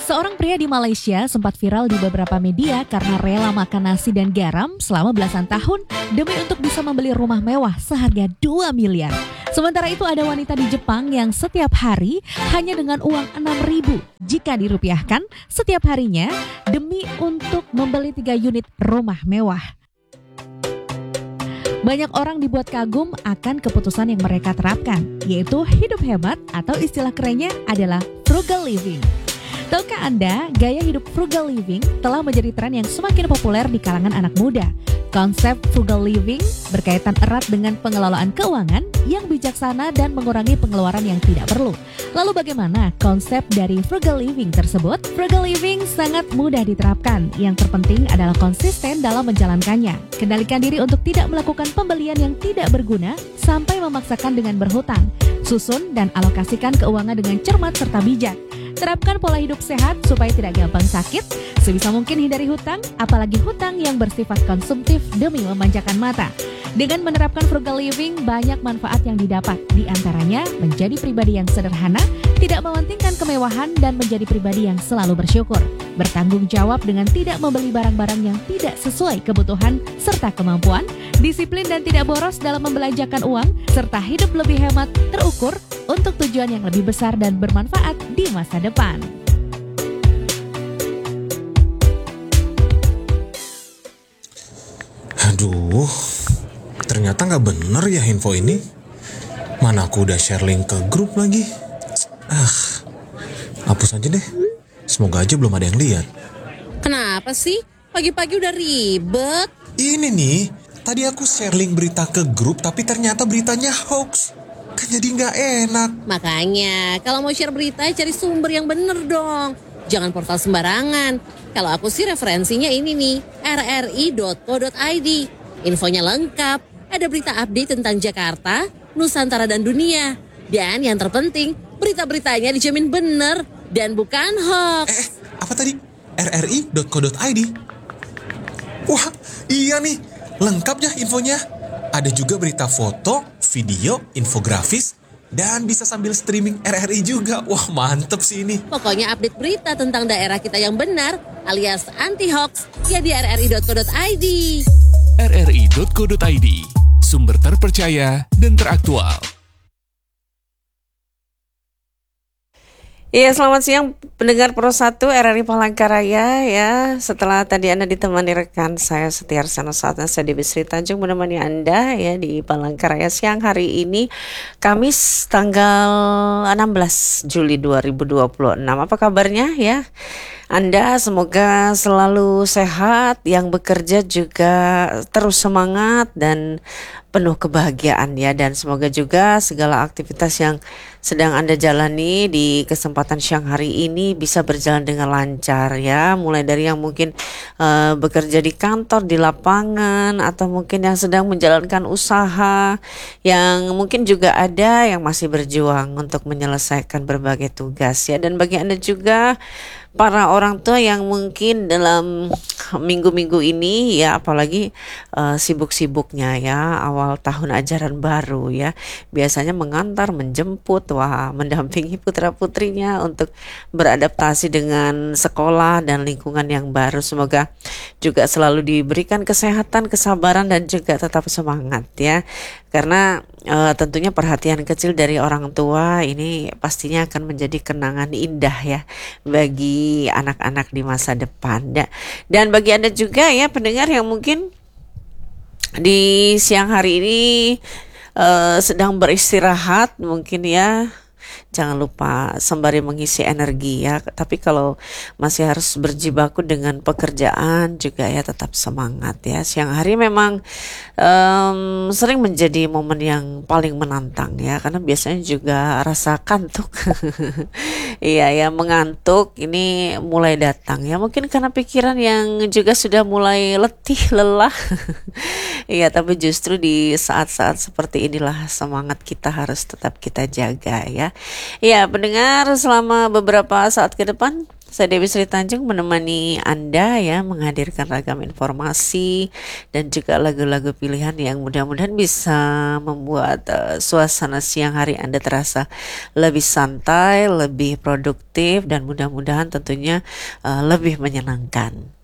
Seorang pria di Malaysia sempat viral di beberapa media karena rela makan nasi dan garam selama belasan tahun demi untuk bisa membeli rumah mewah seharga 2 miliar. Sementara itu ada wanita di Jepang yang setiap hari hanya dengan uang 6.000 jika dirupiahkan setiap harinya demi untuk membeli 3 unit rumah mewah. Banyak orang dibuat kagum akan keputusan yang mereka terapkan, yaitu hidup hemat atau istilah kerennya adalah frugal living. Tahukah Anda, gaya hidup frugal living telah menjadi tren yang semakin populer di kalangan anak muda. Konsep frugal living berkaitan erat dengan pengelolaan keuangan yang bijaksana dan mengurangi pengeluaran yang tidak perlu. Lalu bagaimana konsep dari frugal living tersebut? Frugal living sangat mudah diterapkan. Yang terpenting adalah konsisten dalam menjalankannya. Kendalikan diri untuk tidak melakukan pembelian yang tidak berguna sampai memaksakan dengan berhutang. Susun dan alokasikan keuangan dengan cermat serta bijak. Terapkan pola hidup sehat supaya tidak gampang sakit. Sebisa mungkin hindari hutang, apalagi hutang yang bersifat konsumtif demi memanjakan mata. Dengan menerapkan frugal living, banyak manfaat yang didapat. Di antaranya, menjadi pribadi yang sederhana, tidak mementingkan kemewahan, dan menjadi pribadi yang selalu bersyukur. Bertanggung jawab dengan tidak membeli barang-barang yang tidak sesuai kebutuhan serta kemampuan, disiplin dan tidak boros dalam membelanjakan uang, serta hidup lebih hemat, terukur, untuk tujuan yang lebih besar dan bermanfaat di masa depan. Aduh, ternyata nggak bener ya info ini. Mana aku udah share link ke grup lagi. Hapus aja deh. Semoga aja belum ada yang lihat. Kenapa sih? Pagi-pagi udah ribet. Ini nih, tadi aku share link berita ke grup tapi ternyata beritanya hoax. Kan jadi nggak enak. Makanya, kalau mau share berita cari sumber yang bener dong. Jangan portal sembarangan. Kalau aku sih referensinya ini nih, rri.co.id. Infonya lengkap, ada berita update tentang Jakarta, Nusantara dan dunia. Dan yang terpenting, berita-beritanya dijamin bener dan bukan hoax. Apa tadi? rri.co.id? Wah, iya nih, lengkap ya infonya. Ada juga berita foto, video, infografis, dan bisa sambil streaming RRI juga. Wah, mantep sih ini. Pokoknya update berita tentang daerah kita yang benar alias anti-hoax ya di rri.co.id. rri.co.id, sumber terpercaya dan teraktual. Iya, selamat siang pendengar Pro 1 RRI Palangkaraya ya. Setelah tadi Anda ditemani rekan saya Setiarsana, saatnya saya Dewi Sri Tanjung menemani Anda ya di Palangkaraya siang hari ini Kamis tanggal 16 Juli 2026. Apa kabarnya ya? Anda semoga selalu sehat, yang bekerja juga terus semangat dan penuh kebahagiaan ya, dan semoga juga segala aktivitas yang sedang Anda jalani di kesempatan siang hari ini bisa berjalan dengan lancar ya, mulai dari yang mungkin bekerja di kantor, di lapangan, atau mungkin yang sedang menjalankan usaha, yang mungkin juga ada yang masih berjuang untuk menyelesaikan berbagai tugas ya. Dan bagi Anda juga para orang tua yang mungkin dalam minggu-minggu ini ya, apalagi sibuk-sibuknya ya awal tahun ajaran baru ya, biasanya mengantar, menjemput, mendampingi putra-putrinya untuk beradaptasi dengan sekolah dan lingkungan yang baru. Semoga juga selalu diberikan kesehatan, kesabaran, dan juga tetap semangat ya, karena tentunya perhatian kecil dari orang tua ini pastinya akan menjadi kenangan indah ya bagi anak-anak di masa depan ya. Dan bagi Anda juga ya pendengar yang mungkin di siang hari ini sedang beristirahat mungkin ya, jangan lupa sembari mengisi energi ya. Tapi kalau masih harus berjibaku dengan pekerjaan juga ya, tetap semangat ya. Siang hari memang sering menjadi momen yang paling menantang ya, karena biasanya juga rasa kantuk. Iya ya, mengantuk ini mulai datang ya, mungkin karena pikiran yang juga sudah mulai letih, lelah. Iya, tapi justru di saat-saat seperti inilah semangat kita harus tetap kita jaga ya. Ya, pendengar, selama beberapa saat ke depan Saya Dewi Sri Tanjung menemani Anda ya, menghadirkan ragam informasi dan juga lagu-lagu pilihan yang mudah-mudahan bisa membuat suasana siang hari Anda terasa lebih santai, lebih produktif, dan mudah-mudahan tentunya lebih menyenangkan.